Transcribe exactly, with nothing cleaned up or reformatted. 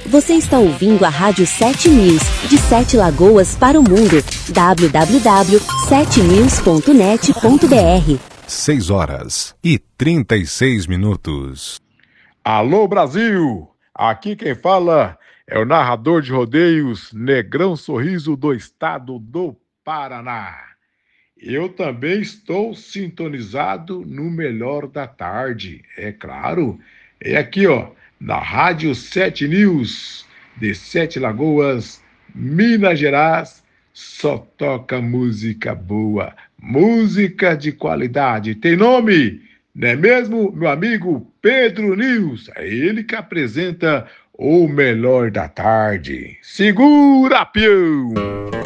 Você está ouvindo a Rádio sete News, de Sete Lagoas para o mundo. w w w ponto sete news ponto net ponto b r. seis horas e trinta e seis minutos. Alô, Brasil! Aqui quem fala é o narrador de rodeios Negrão Sorriso do estado do Paraná. Eu também estou sintonizado no melhor da tarde, é claro. É aqui, ó, na Rádio sete News, de Sete Lagoas, Minas Gerais, só toca música boa, música de qualidade. Tem nome, não é mesmo, meu amigo Pedro News? É ele que apresenta o melhor da tarde. Segura, peão!